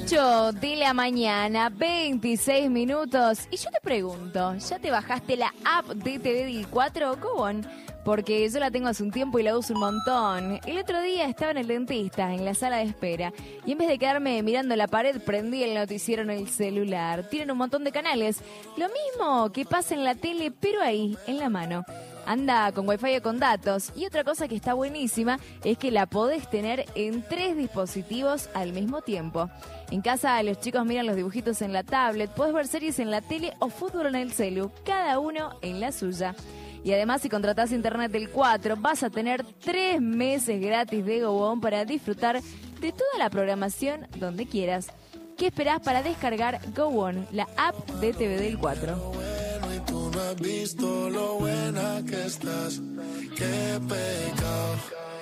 8 de la mañana, 26 minutos. Y yo te pregunto, ¿ya te bajaste la app de TVD4? ¿Cómo? Porque yo la tengo hace un tiempo y la uso un montón. El otro día estaba en el dentista, en la sala de espera, y en vez de quedarme mirando la pared, prendí el noticiero en el celular. Tienen un montón de canales. Lo mismo que pasa en la tele, pero ahí, en la mano. Anda con wifi o con datos. Y otra cosa que está buenísima es que la podés tener en 3 dispositivos al mismo tiempo. En casa los chicos miran los dibujitos en la tablet, podés ver series en la tele o fútbol en el celu, cada uno en la suya. Y además, si contratás internet del 4, vas a tener 3 meses gratis de GoOn para disfrutar de toda la programación donde quieras. ¿Qué esperás para descargar GoOn, la app de TV del 4? No has visto lo buena que estás, qué pecado.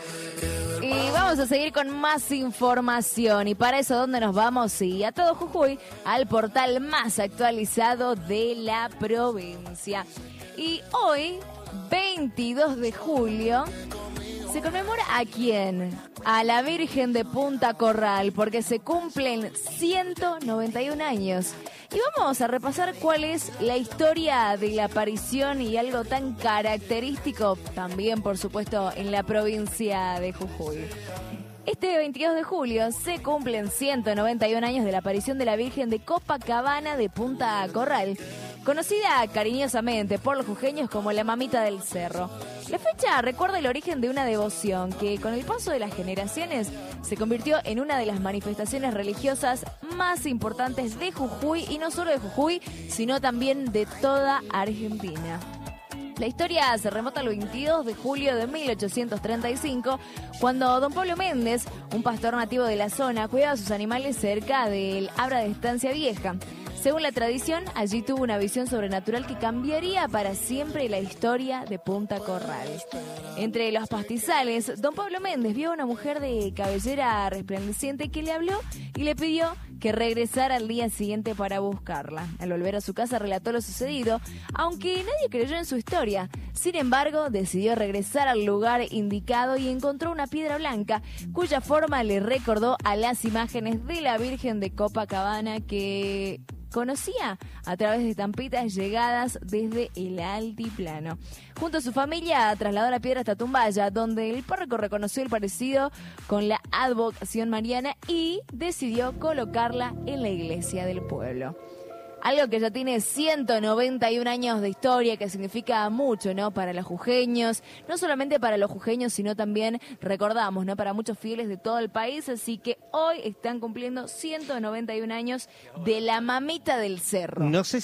Y vamos a seguir con más información. Y para eso, ¿dónde nos vamos? Sí, a todo Jujuy, al portal más actualizado de la provincia. Y hoy, 22 de julio, se conmemora ¿a quién? A la Virgen de Punta Corral, porque se cumplen 191 años. Y vamos a repasar cuál es la historia de la aparición y algo tan característico también, por supuesto, en la provincia de Jujuy. Este 22 de julio se cumplen 191 años de la aparición de la Virgen de Copacabana de Punta Corral, conocida cariñosamente por los jujeños como la Mamita del Cerro. La fecha recuerda el origen de una devoción que, con el paso de las generaciones, se convirtió en una de las manifestaciones religiosas más importantes de Jujuy, y no solo de Jujuy, sino también de toda Argentina. La historia se remonta al 22 de julio de 1835, cuando don Pablo Méndez, un pastor nativo de la zona, cuidaba a sus animales cerca del Abra de Estancia Vieja. Según la tradición, allí tuvo una visión sobrenatural que cambiaría para siempre la historia de Punta Corral. Entre los pastizales, don Pablo Méndez vio a una mujer de cabellera resplandeciente que le habló y le pidió que regresara al día siguiente para buscarla. Al volver a su casa relató lo sucedido, aunque nadie creyó en su historia. Sin embargo, decidió regresar al lugar indicado y encontró una piedra blanca, cuya forma le recordó a las imágenes de la Virgen de Copacabana que conocía a través de estampitas llegadas desde el altiplano. Junto a su familia trasladó la piedra hasta Tumbaya, donde el párroco reconoció el parecido con la advocación mariana y decidió colocarla en la iglesia del pueblo. Algo que ya tiene 191 años de historia, que significa mucho, ¿no? Para los jujeños, no solamente para los jujeños, sino también, recordamos, ¿no? Para muchos fieles de todo el país, así que hoy están cumpliendo 191 años de la Mamita del Cerro. No sé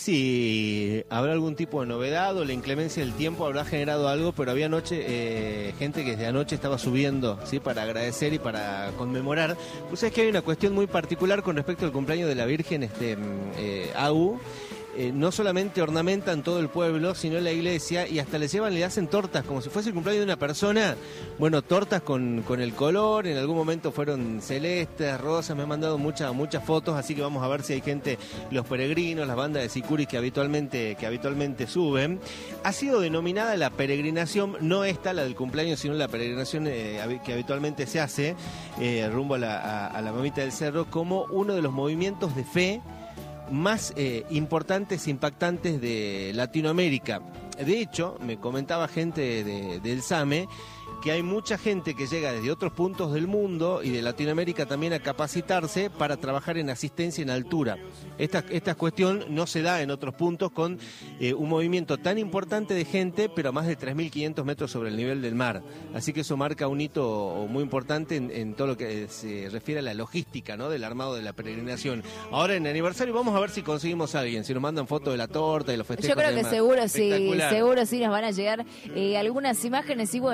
si habrá algún tipo de novedad o la inclemencia del tiempo habrá generado algo, pero había anoche gente que desde anoche estaba subiendo, ¿sí? Para agradecer y para conmemorar. Pues es que hay una cuestión muy particular con respecto al cumpleaños de la Virgen, Agu. No solamente ornamentan todo el pueblo, sino la iglesia, y hasta le hacen tortas, como si fuese el cumpleaños de una persona. Bueno, tortas con el color, en algún momento fueron celestes, rosas, me han mandado muchas fotos, así que vamos a ver si hay gente, los peregrinos, las bandas de sicuris que habitualmente suben. Ha sido denominada la peregrinación, no esta, la del cumpleaños, sino la peregrinación que habitualmente se hace, rumbo a la Mamita del Cerro, como uno de los movimientos de fe más importantes e impactantes de Latinoamérica. De hecho, me comentaba gente del SAME que hay mucha gente que llega desde otros puntos del mundo y de Latinoamérica también a capacitarse para trabajar en asistencia en altura. Esta cuestión no se da en otros puntos con un movimiento tan importante de gente, pero a más de 3.500 metros sobre el nivel del mar. Así que eso marca un hito muy importante en todo lo que se refiere a la logística, ¿no? Del armado de la peregrinación. Ahora en el aniversario vamos a ver si conseguimos a alguien, si nos mandan fotos de la torta y los festejos. Yo creo que seguro sí nos van a llegar algunas imágenes y bueno.